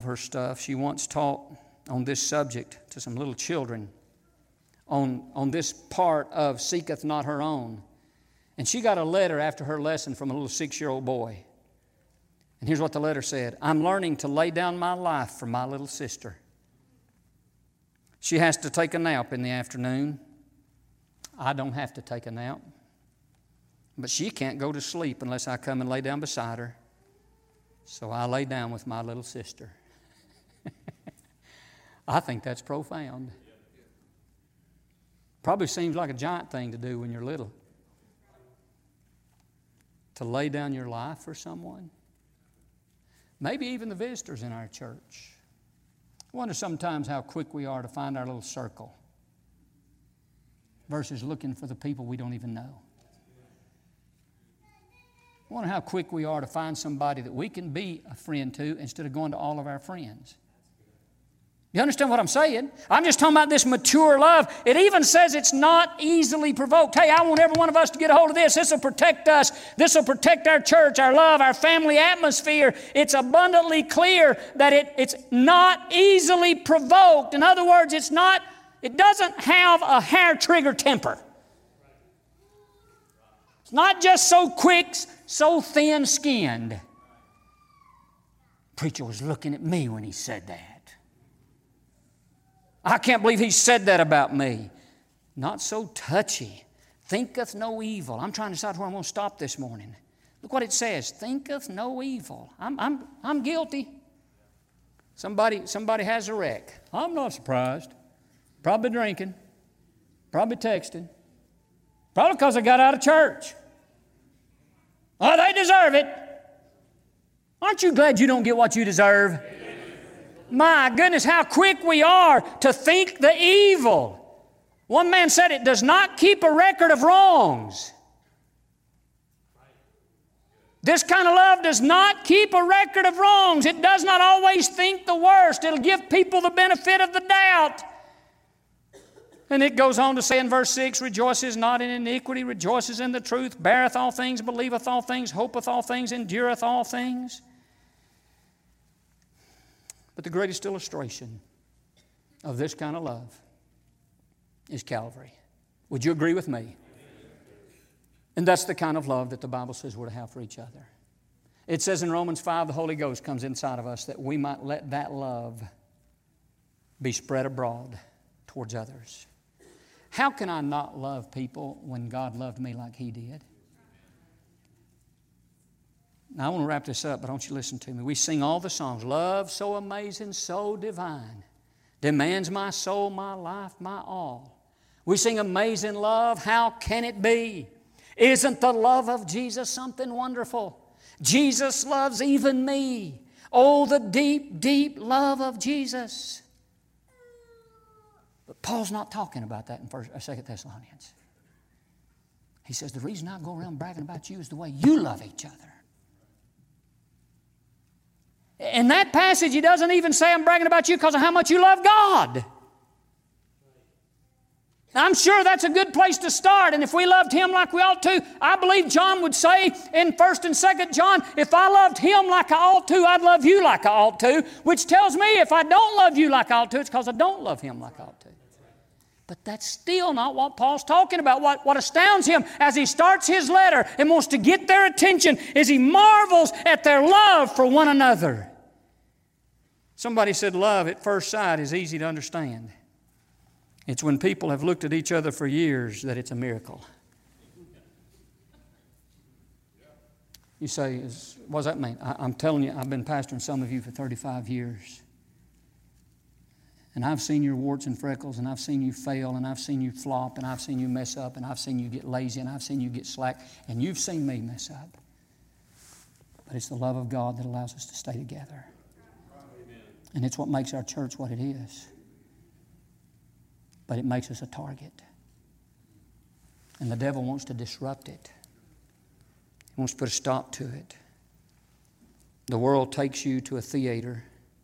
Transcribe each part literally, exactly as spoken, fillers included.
her stuff. She once taught on this subject to some little children on, on this part of seeketh not her own. And she got a letter after her lesson from a little six-year-old boy. And here's what the letter said. I'm learning to lay down my life for my little sister. She has to take a nap in the afternoon. I don't have to take a nap. But she can't go to sleep unless I come and lay down beside her. So I lay down with my little sister. I think that's profound. Probably seems like a giant thing to do when you're little. To lay down your life for someone. Maybe even the visitors in our church. I wonder sometimes how quick we are to find our little circle versus looking for the people we don't even know. I wonder how quick we are to find somebody that we can be a friend to instead of going to all of our friends. You understand what I'm saying? I'm just talking about this mature love. It even says it's not easily provoked. Hey, I want every one of us to get a hold of this. This will protect us. This will protect our church, our love, our family atmosphere. It's abundantly clear that it, it's not easily provoked. In other words, it's not, it doesn't have a hair trigger temper. It's not just so quick, so thin-skinned. Preacher was looking at me when he said that. I can't believe he said that about me. Not so touchy. Thinketh no evil. I'm trying to decide where I'm going to stop this morning. Look what it says. Thinketh no evil. I'm, I'm, I'm guilty. Somebody, somebody has a wreck. I'm not surprised. Probably drinking. Probably texting. Probably because I got out of church. Oh, they deserve it. Aren't you glad you don't get what you deserve? My goodness, how quick we are to think the evil. One man said it does not keep a record of wrongs. This kind of love does not keep a record of wrongs. It does not always think the worst. It'll give people the benefit of the doubt. And it goes on to say in verse six, rejoices not in iniquity, rejoices in the truth, beareth all things, believeth all things, hopeth all things, endureth all things. But the greatest illustration of this kind of love is Calvary. Would you agree with me? And that's the kind of love that the Bible says we're to have for each other. It says in Romans five, the Holy Ghost comes inside of us that we might let that love be spread abroad towards others. How can I not love people when God loved me like He did? Now, I want to wrap this up, but I want you to listen to me. We sing all the songs. Love so amazing, so divine, demands my soul, my life, my all. We sing amazing love, how can it be? Isn't the love of Jesus something wonderful? Jesus loves even me. Oh, the deep, deep love of Jesus. But Paul's not talking about that in First or Second Thessalonians. He says, the reason I go around bragging about you is the way you love each other. In that passage, he doesn't even say I'm bragging about you because of how much you love God. I'm sure that's a good place to start. And if we loved Him like we ought to, I believe John would say in First and Second John, if I loved Him like I ought to, I'd love you like I ought to. Which tells me if I don't love you like I ought to, it's because I don't love Him like I ought to. But that's still not what Paul's talking about. What, what astounds him as he starts his letter and wants to get their attention is he marvels at their love for one another. Somebody said love at first sight is easy to understand. It's when people have looked at each other for years that it's a miracle. You say, what does that mean? I, I'm telling you, I've been pastoring some of you for thirty-five years. And I've seen your warts and freckles, and I've seen you fail, and I've seen you flop, and I've seen you mess up, and I've seen you get lazy, and I've seen you get slack, and you've seen me mess up. But it's the love of God that allows us to stay together. Amen. And it's what makes our church what it is. But it makes us a target. And the devil wants to disrupt it. He wants to put a stop to it. The world takes you to a theater,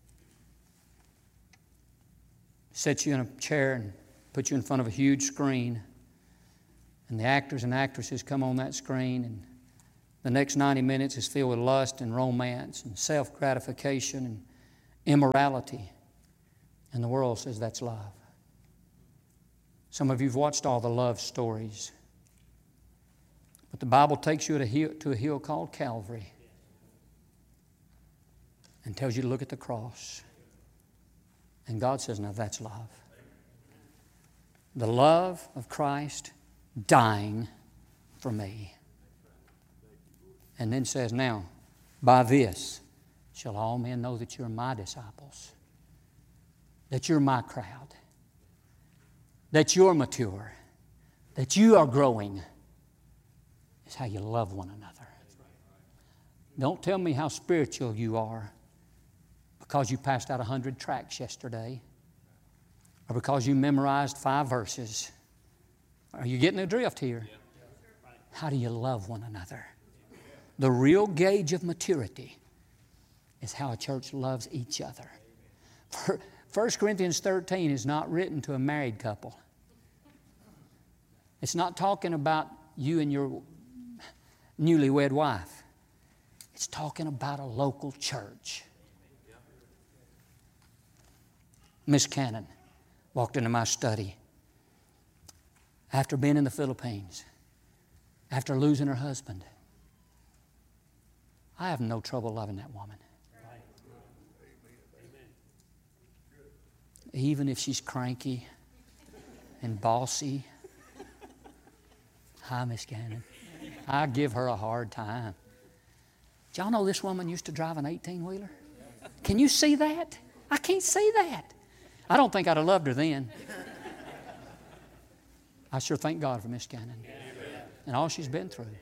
sets you in a chair and puts you in front of a huge screen, and the actors and actresses come on that screen, and the next ninety minutes is filled with lust and romance and self-gratification, and, immorality. And the world says that's love. Some of you have watched all the love stories. But the Bible takes you to a hill, to a hill called Calvary and tells you to look at the cross. And God says, now that's love. The love of Christ dying for me. And then says, now, by this shall all men know that you're my disciples, that you're my crowd, that you're mature, that you are growing, is how you love one another. Don't tell me how spiritual you are because you passed out a hundred tracts yesterday or because you memorized five verses. Are you getting the drift here? How do you love one another? The real gauge of maturity is how a church loves each other. First Corinthians thirteen is not written to a married couple. It's not talking about you and your newlywed wife. It's talking about a local church. Miss Cannon walked into my study after being in the Philippines, after losing her husband. I have no trouble loving that woman. Even if she's cranky and bossy. Hi, Miss Cannon. I give her a hard time. Did y'all know this woman used to drive an eighteen-wheeler? Can you see that? I can't see that. I don't think I'd have loved her then. I sure thank God for Miss Cannon and all she's been through.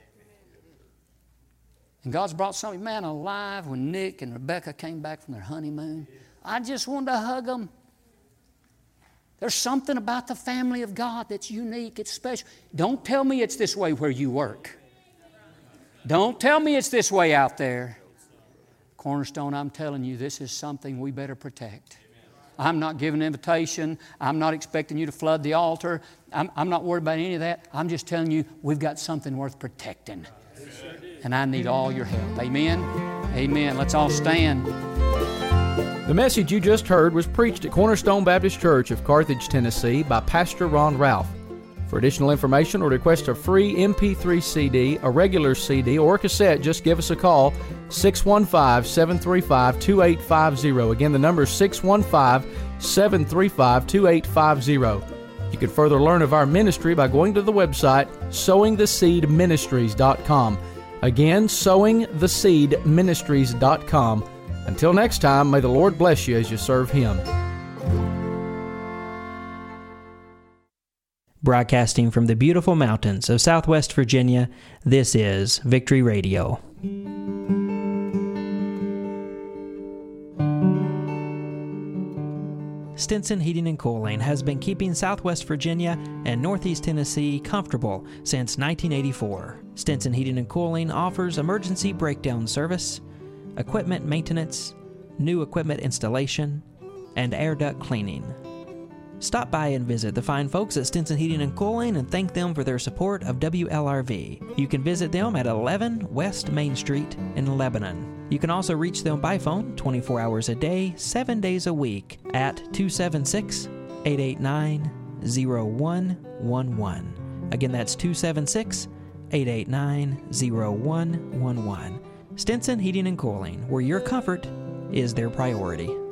And God's brought something, man, alive when Nick and Rebecca came back from their honeymoon. I just wanted to hug them. There's something about the family of God that's unique, it's special. Don't tell me it's this way where you work. Don't tell me it's this way out there. Cornerstone, I'm telling you, this is something we better protect. I'm not giving an invitation. I'm not expecting you to flood the altar. I'm, I'm not worried about any of that. I'm just telling you, we've got something worth protecting. And I need all your help. Amen? Amen. Let's all stand. The message you just heard was preached at Cornerstone Baptist Church of Carthage, Tennessee by Pastor Ron Ralph. For additional information or request a free M P three C D, a regular C D, or cassette, just give us a call, six one five, seven three five, two eight five zero. Again, the number is six one five, seven three five, two eight five zero. You can further learn of our ministry by going to the website, sowing the seed ministries dot com. Again, sowing the seed ministries dot com. Until next time, may the Lord bless you as you serve Him. Broadcasting from the beautiful mountains of Southwest Virginia, this is Victory Radio. Stinson Heating and Cooling has been keeping Southwest Virginia and Northeast Tennessee comfortable since nineteen eighty-four. Stinson Heating and Cooling offers emergency breakdown service, equipment maintenance, new equipment installation, and air duct cleaning. Stop by and visit the fine folks at Stinson Heating and Cooling and thank them for their support of W L R V. You can visit them at eleven West Main Street in Lebanon. You can also reach them by phone twenty-four hours a day, seven days a week at two seven six, eight eight nine, zero one one one. Again, that's two seven six, eight eight nine, zero one one one. Stinson Heating and Cooling, where your comfort is their priority.